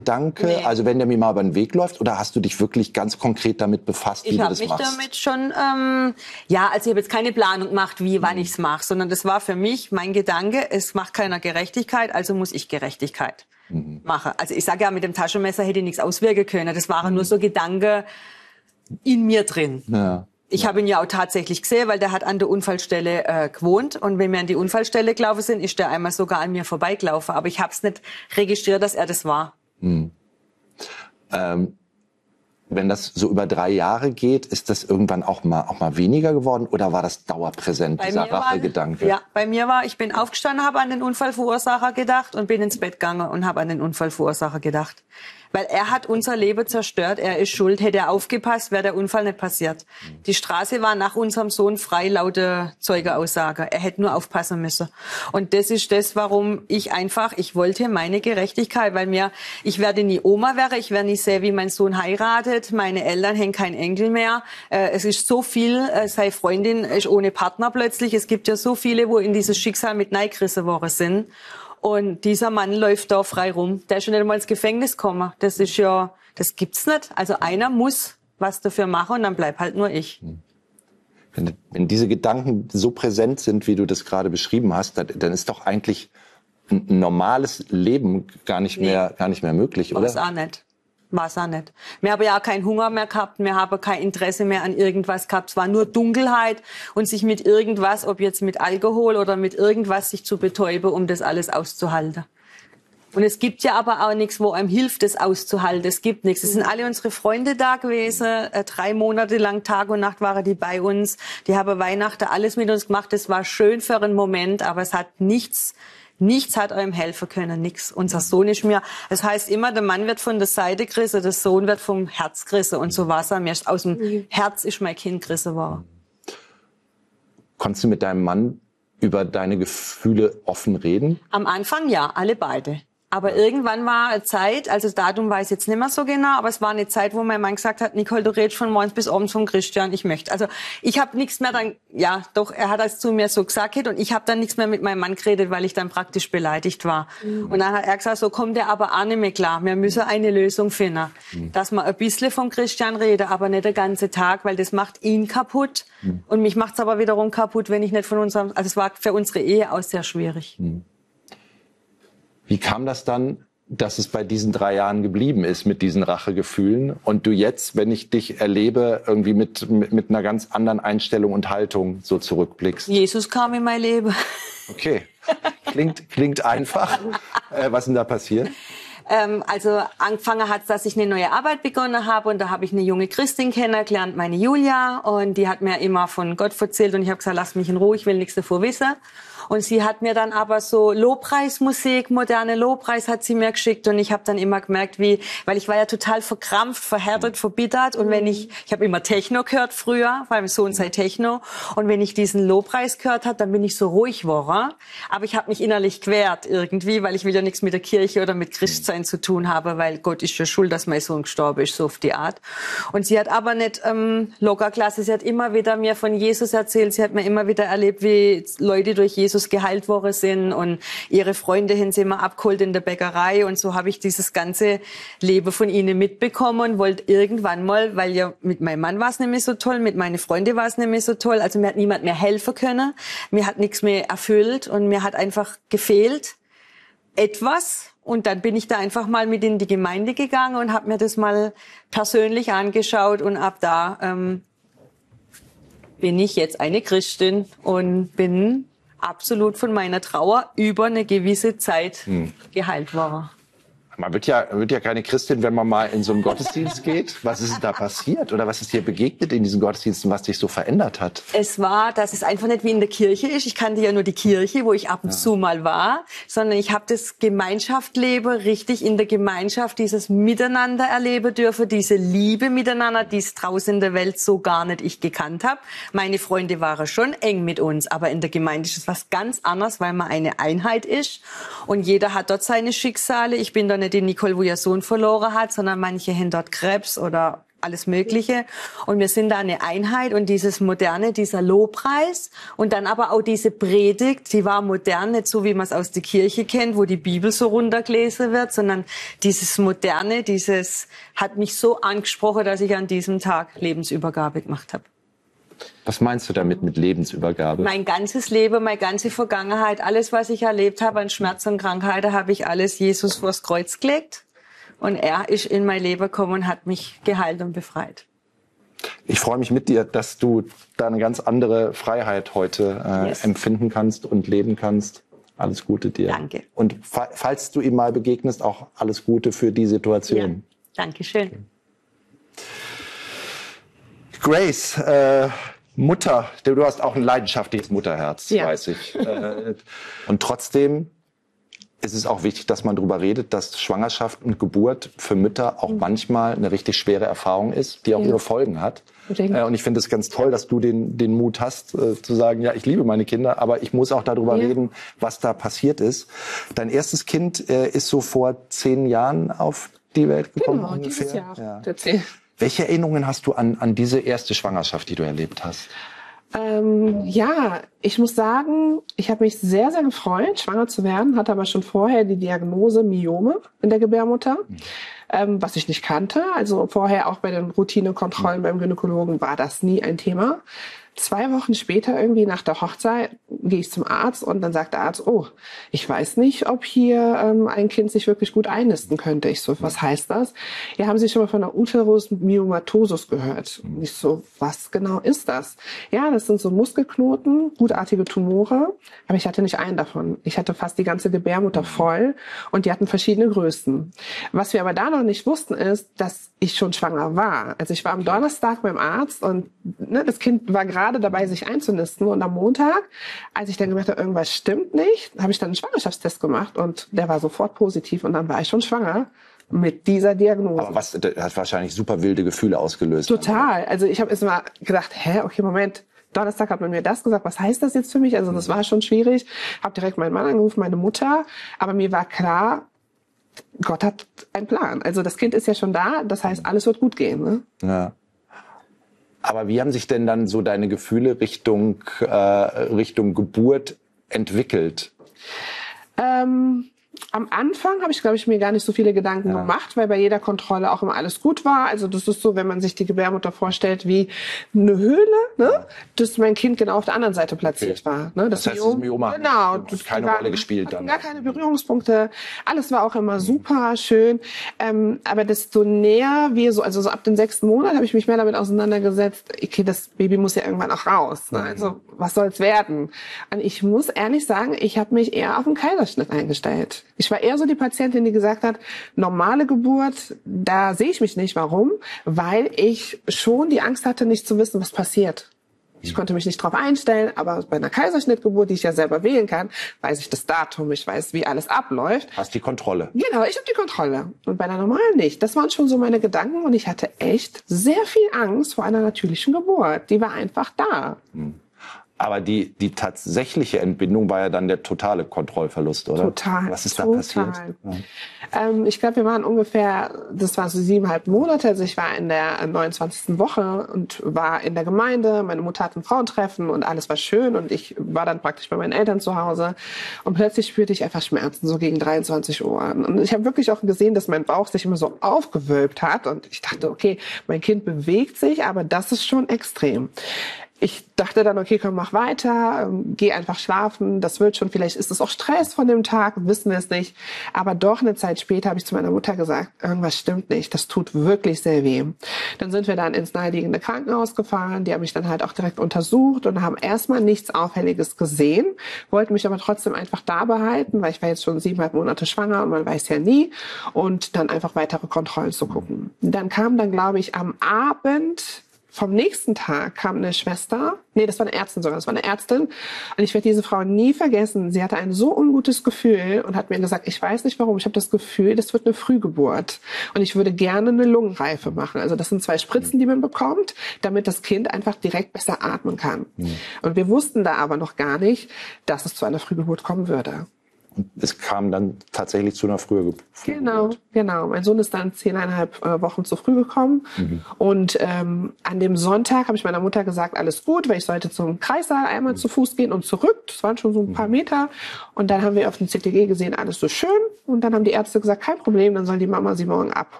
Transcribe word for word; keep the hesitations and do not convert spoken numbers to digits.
Gedanke, Nee. also wenn der mir mal über den Weg läuft, oder hast du dich wirklich ganz konkret damit befasst, wie Ich du habe das mich machst? damit schon, ähm, ja, also ich habe jetzt keine Planung gemacht, wie, wann ich's mache, sondern das war für mich mein Gedanke, es macht keiner Gerechtigkeit, also muss ich Gerechtigkeit Mhm. machen. Also ich sage ja, mit dem Taschenmesser hätte ich nichts auswirken können. Das waren mhm. nur so Gedanken in mir drin. Ja. Ich ja. habe ihn ja auch tatsächlich gesehen, weil der hat an der Unfallstelle äh, gewohnt. Und wenn wir an die Unfallstelle gelaufen sind, ist der einmal sogar an mir vorbeigelaufen. Aber ich habe es nicht registriert, dass er das war. Mhm. Ähm, wenn das so über drei Jahre geht, ist das irgendwann auch mal, auch mal weniger geworden oder war das dauerpräsent, Bei dieser mir war- Rachegedanke? Ja, bei mir war, ich bin aufgestanden, habe an den Unfallverursacher gedacht und bin ins Bett gegangen und habe an den Unfallverursacher gedacht. Weil er hat unser Leben zerstört, er ist schuld. Hätte er aufgepasst, wäre der Unfall nicht passiert. Die Straße war nach unserem Sohn frei, laute Zeugeaussage. Er hätte nur aufpassen müssen. Und das ist das, warum ich einfach, ich wollte meine Gerechtigkeit, weil mir, ich werde nie Oma werden, ich werde nie sehen, wie mein Sohn heiratet, meine Eltern haben keinen Enkel mehr. Äh, es ist so viel, äh, seine Freundin ist ohne Partner plötzlich. Es gibt ja so viele, wo in dieses Schicksal mit neigerissen worden sind. Und dieser Mann läuft da frei rum. Der ist schon nicht einmal ins Gefängnis gekommen. Das ist ja, das gibt's nicht. Also einer muss was dafür machen und dann bleib halt nur ich. Wenn, wenn diese Gedanken so präsent sind, wie du das gerade beschrieben hast, dann, dann ist doch eigentlich ein normales Leben gar nicht Nee. mehr, gar nicht mehr möglich, War's oder? auch nicht. War's auch nicht. Wir haben ja auch keinen Hunger mehr gehabt, wir haben kein Interesse mehr an irgendwas gehabt. Es war nur Dunkelheit und sich mit irgendwas, ob jetzt mit Alkohol oder mit irgendwas, sich zu betäuben, um das alles auszuhalten. Und es gibt ja aber auch nichts, wo einem hilft, das auszuhalten. Es gibt nichts. Es sind alle unsere Freunde da gewesen. Äh, drei Monate lang, Tag und Nacht waren die bei uns. Die haben Weihnachten alles mit uns gemacht. Das war schön für einen Moment, aber es hat nichts Nichts hat einem helfen können, nix. Unser Sohn ist mir, das heißt immer, der Mann wird von der Seite gerissen, der Sohn wird vom Herz gerissen. Und so war es mir. Aus dem Herz ist mein Kind gerissen worden. Konntest du mit deinem Mann über deine Gefühle offen reden? Am Anfang ja, alle beide. Aber irgendwann war eine Zeit, also das Datum weiß ich jetzt nicht mehr so genau, aber es war eine Zeit, wo mein Mann gesagt hat, Nicole, du redest von morgens bis abends von Christian, ich möchte. Also ich habe nichts mehr dann, ja doch, er hat das zu mir so gesagt und ich habe dann nichts mehr mit meinem Mann geredet, weil ich dann praktisch beleidigt war. Mhm. Und dann hat er gesagt, so kommt er aber auch nicht mehr klar, wir müssen eine Lösung finden. Mhm. Dass man ein bisschen von Christian rede, aber nicht den ganzen Tag, weil das macht ihn kaputt. Mhm. Und mich macht's aber wiederum kaputt, wenn ich nicht von unserem, also es war für unsere Ehe auch sehr schwierig. Mhm. Wie kam das dann, dass es bei diesen drei Jahren geblieben ist mit diesen Rachegefühlen und du jetzt, wenn ich dich erlebe, irgendwie mit, mit, mit einer ganz anderen Einstellung und Haltung so zurückblickst? Jesus kam in mein Leben. Okay, klingt, klingt einfach. Äh, was ist denn da passiert? Ähm, also angefangen hat, dass ich eine neue Arbeit begonnen habe und da habe ich eine junge Christin kennengelernt, meine Julia, und die hat mir immer von Gott erzählt und ich habe gesagt, lass mich in Ruhe, ich will nichts davor wissen. Und sie hat mir dann aber so Lobpreismusik, moderne Lobpreis hat sie mir geschickt und ich habe dann immer gemerkt, wie, weil ich war ja total verkrampft, verhärtet, verbittert und wenn ich, ich habe immer Techno gehört früher, weil mein Sohn sei Techno und wenn ich diesen Lobpreis gehört habe, dann bin ich so ruhig geworden, aber ich habe mich innerlich gewehrt irgendwie, weil ich will ja nichts mit der Kirche oder mit Christsein zu tun haben, weil Gott ist ja schuld, dass mein Sohn gestorben ist, so auf die Art. Und sie hat aber nicht ähm, locker klasse, sie hat immer wieder mir von Jesus erzählt, sie hat mir immer wieder erlebt, wie Leute durch Jesus geheilt worden sind und ihre Freunde haben sie immer abgeholt in der Bäckerei und so habe ich dieses ganze Leben von ihnen mitbekommen und wollte irgendwann mal, weil ja mit meinem Mann war es nicht mehr so toll, mit meinen Freunden war es nicht mehr so toll, also mir hat niemand mehr helfen können, mir hat nichts mehr erfüllt und mir hat einfach gefehlt etwas. Und dann bin ich da einfach mal mit in die Gemeinde gegangen und habe mir das mal persönlich angeschaut und ab da ähm, bin ich jetzt eine Christin und bin absolut von meiner Trauer über eine gewisse Zeit hm. geheilt worden. Man wird ja, wird ja keine Christin, wenn man mal in so einen Gottesdienst geht. Was ist da passiert oder was ist dir begegnet in diesen Gottesdiensten, was dich so verändert hat? Es war, dass es einfach nicht wie in der Kirche ist. Ich kannte ja nur die Kirche, wo ich ab und ja. zu mal war, sondern ich habe das Gemeinschaftsleben richtig in der Gemeinschaft, dieses Miteinander erleben dürfen, diese Liebe miteinander, die es draußen in der Welt so gar nicht ich gekannt habe. Meine Freunde waren schon eng mit uns, aber in der Gemeinde ist es was ganz anderes, weil man eine Einheit ist und jeder hat dort seine Schicksale. Ich bin da nicht die Nicole, wo ihr Sohn verloren hat, sondern manche haben dort Krebs oder alles Mögliche. Und wir sind da eine Einheit und dieses Moderne, dieser Lobpreis und dann aber auch diese Predigt, die war modern, nicht so wie man es aus der Kirche kennt, wo die Bibel so runtergelesen wird, sondern dieses Moderne, dieses hat mich so angesprochen, dass ich an diesem Tag Lebensübergabe gemacht habe. Was meinst du damit mit Lebensübergabe? Mein ganzes Leben, meine ganze Vergangenheit, alles, was ich erlebt habe an Schmerz und Krankheiten, habe ich alles Jesus vors Kreuz gelegt. Und er ist in mein Leben gekommen und hat mich geheilt und befreit. Ich freue mich mit dir, dass du da eine ganz andere Freiheit heute äh, yes. empfinden kannst und leben kannst. Alles Gute dir. Danke. Und fa falls du ihm mal begegnest, auch alles Gute für die Situation. Ja. Dankeschön. Grace, äh, Mutter, du hast auch ein leidenschaftliches Mutterherz, ja. weiß ich. Äh, und trotzdem ist es auch wichtig, dass man darüber redet, dass Schwangerschaft und Geburt für Mütter auch mhm. manchmal eine richtig schwere Erfahrung ist, die auch ja. ihre Folgen hat. Äh, und ich finde es ganz toll, dass du den, den Mut hast, äh, zu sagen, ja, ich liebe meine Kinder, aber ich muss auch darüber ja. reden, was da passiert ist. Dein erstes Kind äh, ist so vor zehn Jahren auf die Welt gekommen. Genau, ungefähr. Dieses Jahr. Ja. Welche Erinnerungen hast du an, an diese erste Schwangerschaft, die du erlebt hast? Ähm, ja, ich muss sagen, ich habe mich sehr, sehr gefreut, schwanger zu werden, hatte aber schon vorher die Diagnose Myome in der Gebärmutter, mhm. ähm, was ich nicht kannte. Also vorher auch bei den Routinekontrollen mhm. beim Gynäkologen war das nie ein Thema. Zwei Wochen später, irgendwie nach der Hochzeit, gehe ich zum Arzt und dann sagt der Arzt, oh, ich weiß nicht, ob hier ähm, ein Kind sich wirklich gut einnisten könnte. Ich so, was heißt das? Ja, haben Sie schon mal von der Uterus myomatosus gehört? Und ich so, was genau ist das? Ja, das sind so Muskelknoten, gutartige Tumore, aber ich hatte nicht einen davon. Ich hatte fast die ganze Gebärmutter voll und die hatten verschiedene Größen. Was wir aber da noch nicht wussten, ist, dass ich schon schwanger war. Also ich war am Donnerstag beim Arzt und ne, das Kind war gerade dabei, sich einzunisten. Und am Montag, als ich dann gemerkt habe, irgendwas stimmt nicht, habe ich dann einen Schwangerschaftstest gemacht und der war sofort positiv und dann war ich schon schwanger mit dieser Diagnose. Aber was, das hat wahrscheinlich super wilde Gefühle ausgelöst. Total. Also ich habe erst mal gedacht, hä, okay, Moment, Donnerstag hat man mir das gesagt, was heißt das jetzt für mich? Also das war schon schwierig. Habe direkt meinen Mann angerufen, meine Mutter, aber mir war klar, Gott hat einen Plan. Also das Kind ist ja schon da, das heißt, alles wird gut gehen. Ne? Ja. Aber wie haben sich denn dann so deine Gefühle Richtung, äh, Richtung Geburt entwickelt? Ähm, am Anfang habe ich, glaube ich, mir gar nicht so viele Gedanken ja. gemacht, weil bei jeder Kontrolle auch immer alles gut war. Also das ist so, wenn man sich die Gebärmutter vorstellt wie eine Höhle, ne? dass mein Kind genau auf der anderen Seite platziert okay. war. Ne? Das, das heißt, Myom, das Myoma genau, hat das keine war, Rolle gespielt. Dann gar keine Berührungspunkte. Alles war auch immer super schön. Ähm, aber desto näher wir so, also so ab dem sechsten Monat habe ich mich mehr damit auseinandergesetzt, okay, das Baby muss ja irgendwann auch raus. Ne? Also was soll's werden? Und ich muss ehrlich sagen, ich habe mich eher auf einen Kaiserschnitt eingestellt. Ich war eher so die Patientin, die gesagt hat, normale Geburt, da sehe ich mich nicht. Warum? Weil ich schon die Angst hatte, nicht zu wissen, was passiert. Ich konnte mich nicht darauf einstellen, aber bei einer Kaiserschnittgeburt, die ich ja selber wählen kann, weiß ich das Datum, ich weiß, wie alles abläuft. Hast die Kontrolle. Genau, ich habe die Kontrolle. Und bei einer normalen nicht. Das waren schon so meine Gedanken und ich hatte echt sehr viel Angst vor einer natürlichen Geburt. Die war einfach da. Hm. Aber die, die tatsächliche Entbindung war ja dann der totale Kontrollverlust, oder? Total. Was ist da total. passiert? Ja. Ähm, ich glaube, wir waren ungefähr, das war so siebeneinhalb Monate. Also ich war in der neunundzwanzigsten Woche und war in der Gemeinde. Meine Mutter hatte ein Frauentreffen und alles war schön. Und ich war dann praktisch bei meinen Eltern zu Hause. Und plötzlich spürte ich einfach Schmerzen, so gegen dreiundzwanzig Uhr. Und ich habe wirklich auch gesehen, dass mein Bauch sich immer so aufgewölbt hat. Und ich dachte, okay, mein Kind bewegt sich, aber das ist schon extrem. Ich dachte dann, okay, komm, mach weiter, ähm, geh einfach schlafen, das wird schon, vielleicht ist es auch Stress von dem Tag, wissen wir es nicht. Aber doch eine Zeit später habe ich zu meiner Mutter gesagt, irgendwas stimmt nicht, das tut wirklich sehr weh. Dann sind wir dann ins naheliegende Krankenhaus gefahren, die haben mich dann halt auch direkt untersucht und haben erstmal nichts Auffälliges gesehen, wollten mich aber trotzdem einfach da behalten, weil ich war jetzt schon siebeneinhalb Monate schwanger und man weiß ja nie, und dann einfach weitere Kontrollen zu gucken. Dann kam dann, glaube ich, am Abend vom nächsten Tag kam eine Schwester, nee, das war eine Ärztin sogar, das war eine Ärztin, und ich werde diese Frau nie vergessen. Sie hatte ein so ungutes Gefühl und hat mir gesagt, ich weiß nicht warum, ich habe das Gefühl, das wird eine Frühgeburt und ich würde gerne eine Lungenreife machen. Also das sind zwei Spritzen, die man bekommt, damit das Kind einfach direkt besser atmen kann. Mhm. Und wir wussten da aber noch gar nicht, dass es zu einer Frühgeburt kommen würde. Und es kam dann tatsächlich zu einer frühen Genau, genau. Mein Sohn ist dann zehneinhalb äh, Wochen zu früh gekommen. Mhm. Und ähm, an dem Sonntag habe ich meiner Mutter gesagt, alles gut, weil ich sollte zum Kreissaal einmal mhm. zu Fuß gehen und zurück. Das waren schon so ein paar mhm. Meter. Und dann haben wir auf dem C T G gesehen, alles so schön. Und dann haben die Ärzte gesagt, kein Problem, dann soll die Mama sie morgen abholen.